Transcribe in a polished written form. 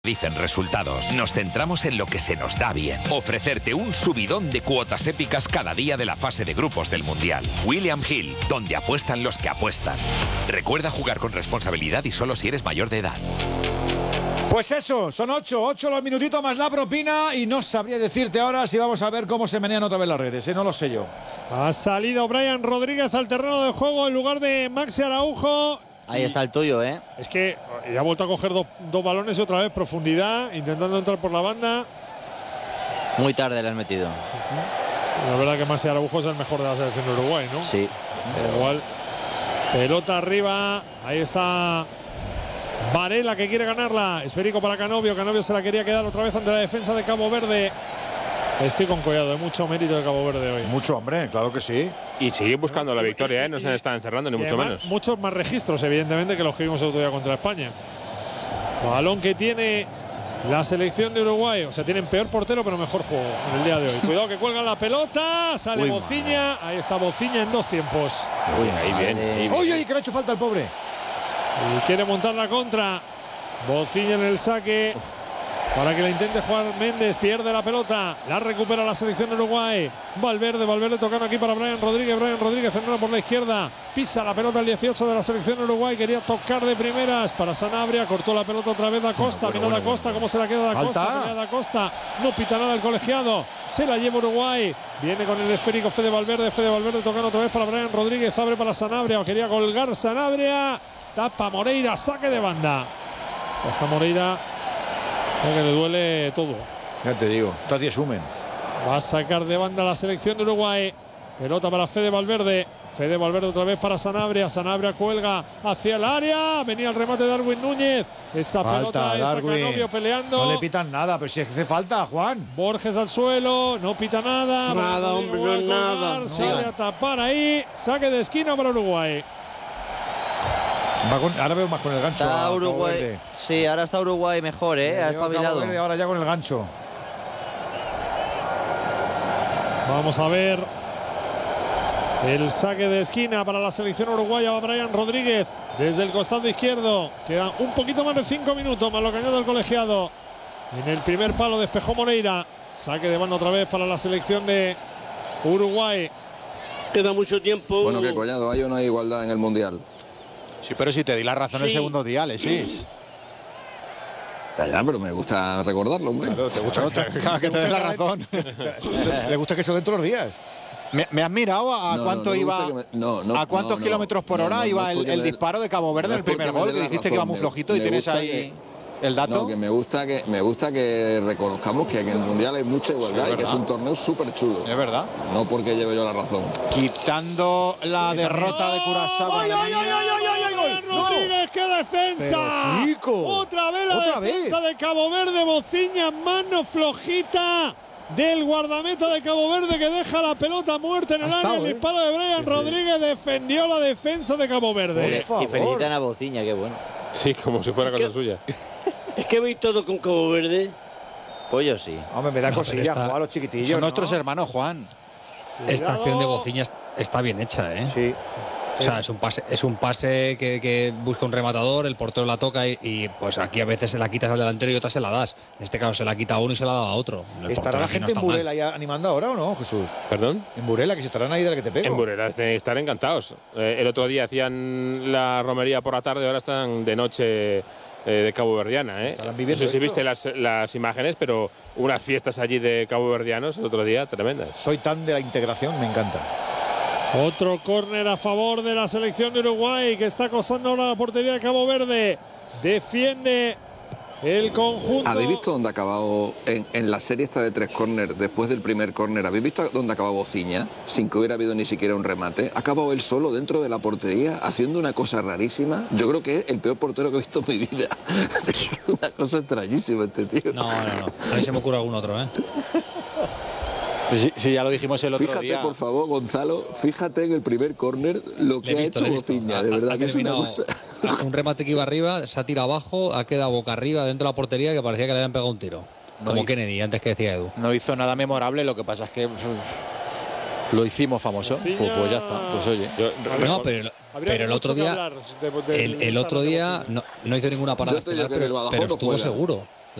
Dicen resultados. Nos centramos en lo que se nos da bien. Ofrecerte un subidón de cuotas épicas cada día de la fase de grupos del Mundial. William Hill, donde apuestan los que apuestan. Recuerda jugar con responsabilidad y solo si eres mayor de edad. Pues eso, son 8 los minutitos más la propina y no sabría decirte ahora si vamos a ver cómo se menean otra vez las redes, no lo sé yo. Ha salido Brian Rodríguez al terreno de juego en lugar de Maxi Araujo. Ahí está el tuyo, ¿eh? Es que ya ha vuelto a coger dos balones y otra vez profundidad, intentando entrar por la banda. Muy tarde le has metido. La verdad que Maxi Araujo es el mejor de la selección de Uruguay, ¿no? Sí. Pero igual, pelota arriba, ahí está Varela que quiere ganarla. Esférico para Canovio, Canovio se la quería quedar otra vez ante la defensa de Cabo Verde. Estoy con Collado, mucho mérito de Cabo Verde hoy. Mucho, hombre, claro que sí. Y sigue buscando la victoria, no se está encerrando ni mucho menos. Muchos más registros, evidentemente, que los que vimos el otro día contra España. Balón que tiene la selección de Uruguay. O sea, tienen peor portero, pero mejor juego en el día de hoy. Cuidado que cuelgan la pelota. Sale Bociña. Ahí está Bociña en 2 tiempos. Uy, ahí bien. Oye, que le ha hecho falta al pobre. Y quiere montar la contra. Bociña en el saque. Para que la intente jugar Méndez, pierde la pelota, la recupera la selección de Uruguay. Valverde tocando aquí para Brian Rodríguez centra por la izquierda, pisa la pelota el 18 de la selección de Uruguay, quería tocar de primeras para Sanabria, cortó la pelota otra vez Da Costa, Da Costa, ¿cómo se la queda Da Costa? No pita nada el colegiado, se la lleva Uruguay, viene con el esférico Fede Valverde tocando otra vez para Brian Rodríguez, abre para Sanabria, quería colgar Sanabria, tapa Moreira, saque de banda. Hasta Moreira, que le duele todo. Ya te digo, todavía sumen. Va a sacar de banda la selección de Uruguay. Pelota para Fede Valverde. Fede Valverde otra vez para Sanabria. Sanabria cuelga hacia el área. Venía el remate de Darwin Núñez. Esa pelota está Canovio peleando. No le pitan nada, pero si hace falta, Juan. Borges al suelo. No pita nada. Nada, hombre, no es nada. Sale a tapar ahí. Saque de esquina para Uruguay. Ahora veo más con el gancho. Está Uruguay. Sí, ahora está Uruguay mejor, ha espabilado. Ahora ya con el gancho. Vamos a ver el saque de esquina para la selección uruguaya. Va Brian Rodríguez desde el costado izquierdo. Queda un poquito más de 5 minutos, más lo que añade el colegiado. En el primer palo despejó Moreira. Saque de banda otra vez para la selección de Uruguay. Queda mucho tiempo. Bueno, que Collado, hay o no hay igualdad en el Mundial. Sí, pero si te di la razón el segundo día, Alexis. Ya, pero me gusta recordarlo, hombre. Claro, te gusta que te des la razón. Le gusta que se den todos los días. ¿Me has mirado a cuánto iba? ¿A cuántos kilómetros por hora iba el disparo de Cabo Verde en el primer gol? Que dijiste que iba muy flojito y tienes ahí el dato. No, que me gusta que reconozcamos que en el Mundial hay mucha igualdad y que es un torneo súper chulo. Es verdad. No porque lleve yo la razón. Quitando la derrota de Curazao. Rodríguez, qué defensa. Otra vez la defensa de Cabo Verde. Bociña, mano flojita del guardameta de Cabo Verde que deja la pelota muerta en el área. El disparo de Brian Rodríguez defendió la defensa de Cabo Verde. Y felicitan a Bociña, qué bueno. Sí, como si fuera cosa suya. Es que veis todo con Cabo Verde. Pues yo sí. Hombre, me da cosilla jugar a los chiquitillos. Son nuestros hermanos, Juan. Esta acción de Bociña está bien hecha, ¿eh? Sí. O sea, es un pase que busca un rematador, el portero la toca y pues aquí a veces se la quitas al delantero y otras se la das. En este caso se la quita a uno y se la da a otro. ¿Estará la gente en Burela ya animando ahora o no, Jesús? ¿Perdón? En Burela, que se estarán ahí de la que te pego. En Burela estar encantados. El otro día hacían la romería por la tarde, ahora están de noche de caboverdiana. No sé si viste las imágenes, pero unas fiestas allí de caboverdianos el otro día tremendas. Soy tan de la integración, me encanta. Otro córner a favor de la selección de Uruguay que está acosando ahora la portería de Cabo Verde. Defiende el conjunto. ¿Habéis visto dónde ha acabado en la serie esta de 3 córner después del primer córner? ¿Habéis visto dónde acabó Bociña? Sin que hubiera habido ni siquiera un remate. Ha acabado él solo dentro de la portería haciendo una cosa rarísima. Yo creo que es el peor portero que he visto en mi vida. Una cosa extrañísima este tío. No. A mí se me ocurre algún otro, ¿eh? Sí, ya lo dijimos el otro día. Fíjate, por favor, Gonzalo, fíjate en el primer córner lo que ha hecho Bociña. De verdad que es una cosa. Un remate que iba arriba, se ha tirado abajo, ha quedado boca arriba dentro de la portería que parecía que le habían pegado un tiro. Como Kennedy, antes que decía Edu. No hizo nada memorable, lo que pasa es que lo hicimos famoso. Pues ya está. Pues oye. No, pero el otro día. El otro día no hizo ninguna parada estelar, pero estuvo seguro.